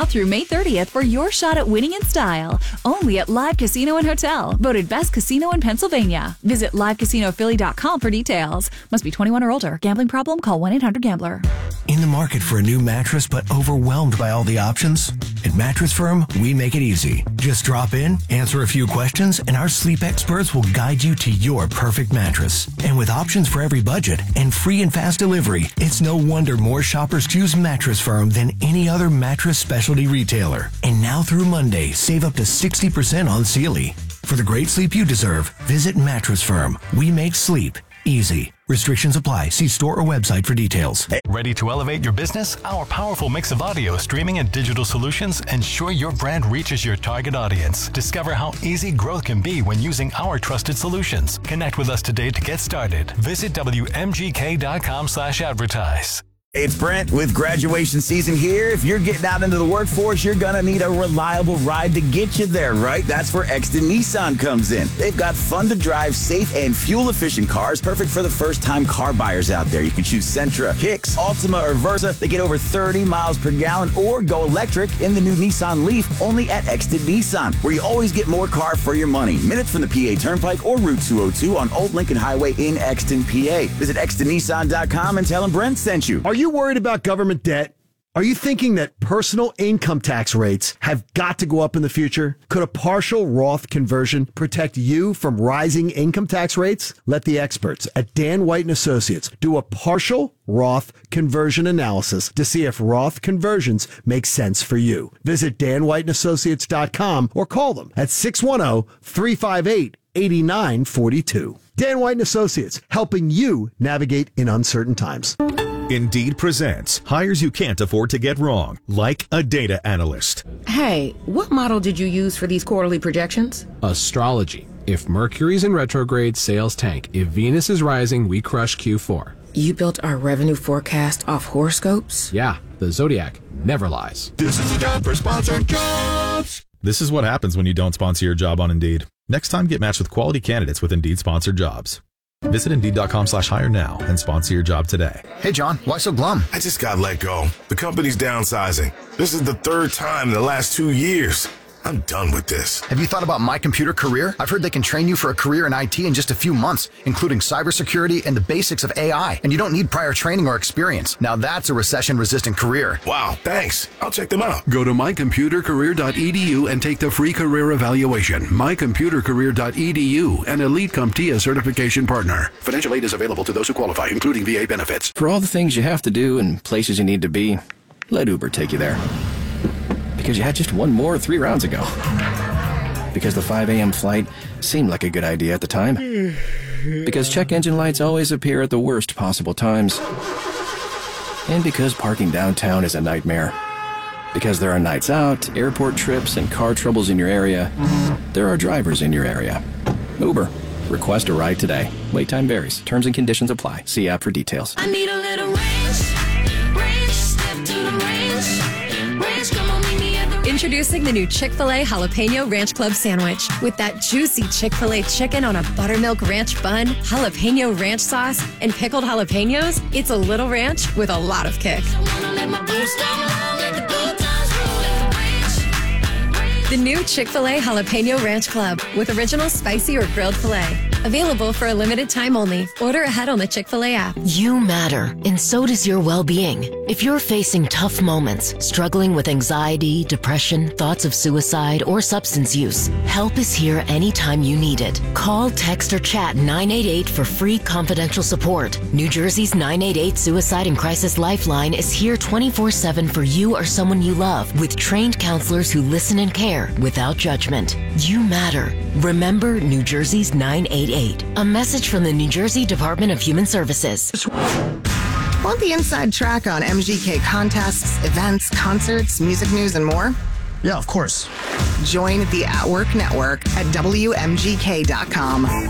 through May 30th for your shot at winning in style. Only at Live Casino and Hotel. Voted best casino in Pennsylvania. Visit livecasinophilly.com for details. Must be 21 or older. Gambling problem? Call 1-800-GAMBLER. In the market for a new mattress but overwhelmed by all the options? At Mattress Firm, we make it easy. Just drop in, answer a few questions, and our sleep experts will guide you to your perfect mattress. And with options for every budget and free and fast delivery, it's no wonder more shoppers choose Mattress Firm than any other mattress specialty retailer. And now through Monday, save up to 60% on Sealy. For the great sleep you deserve, visit Mattress Firm. We make sleep easy. Restrictions apply. See store or website for details. Ready to elevate your business? Our powerful mix of audio, streaming, and digital solutions ensure your brand reaches your target audience. Discover how easy growth can be when using our trusted solutions. Connect with us today to get started. Visit WMGK.com/advertise. It's Brent with graduation season here. If you're getting out into the workforce, you're going to need a reliable ride to get you there, right? That's where Exton Nissan comes in. They've got fun-to-drive, safe, and fuel-efficient cars, perfect for the first-time car buyers out there. You can choose Sentra, Kicks, Altima, or Versa. They get over 30 miles per gallon, or go electric in the new Nissan Leaf, only at Exton Nissan, where you always get more car for your money. Minutes from the PA Turnpike or Route 202 on Old Lincoln Highway in Exton, PA. Visit ExtonNissan.com and tell them Brent sent you. Are you worried about government debt? Are you thinking that personal income tax rates have got to go up in the future? Could a partial Roth conversion protect you from rising income tax rates? Let the experts at Dan White & Associates do a partial Roth conversion analysis to see if Roth conversions make sense for you. Visit danwhiteandassociates.com or call them at 610-358-8942. Dan White & Associates, helping you navigate in uncertain times. Indeed presents hires you can't afford to get wrong, like a data analyst. Hey, what model did you use for these quarterly projections? Astrology. If Mercury's in retrograde, sales tank. If Venus is rising, we crush Q4. You built our revenue forecast off horoscopes? Yeah, the Zodiac never lies. This is the job for sponsored jobs. This is what happens when you don't sponsor your job on Indeed. Next time, get matched with quality candidates with Indeed sponsored jobs. Visit Indeed.com/hire now and sponsor your job today. Hey, John, why so glum? I just got let go. The company's downsizing. This is the third time in the last 2 years. I'm done with this. Have you thought about My Computer Career? I've heard they can train you for a career in IT in just a few months, including cybersecurity and the basics of AI. And you don't need prior training or experience. Now that's a recession-resistant career. Wow, thanks. I'll check them out. Go to mycomputercareer.edu and take the free career evaluation. mycomputercareer.edu, an Elite CompTIA certification partner. Financial aid is available to those who qualify, including VA benefits. For all the things you have to do and places you need to be, let Uber take you there. Because you had just one more 3 rounds ago. Because the 5 a.m. flight seemed like a good idea at the time. Because check engine lights always appear at the worst possible times. And because parking downtown is a nightmare. Because there are nights out, airport trips, and car troubles in your area, there are drivers in your area. Uber. Request a ride today. Wait time varies. Terms and conditions apply. See app for details. I need a little range, step to the range, come on, meet me at the range. Introducing the new Chick-fil-A Jalapeno Ranch Club Sandwich. With that juicy Chick-fil-A chicken on a buttermilk ranch bun, jalapeno ranch sauce, and pickled jalapenos, it's a little ranch with a lot of kick. The new Chick-fil-A Jalapeno Ranch Club with original spicy or grilled filet. Available for a limited time only. Order ahead on the Chick-fil-A app. You matter, and so does your well-being. If you're facing tough moments, struggling with anxiety, depression, thoughts of suicide, or substance use, help is here anytime you need it. Call, text, or chat 988 for free confidential support. New Jersey's 988 Suicide and Crisis Lifeline is here 24/7 for you or someone you love, with trained counselors who listen and care without judgment. You matter. Remember New Jersey's 988. A message from the New Jersey Department of Human Services. Want the inside track on MGK contests, events, concerts, music news, and more? Yeah, of course. Join the At Work Network at WMGK.com.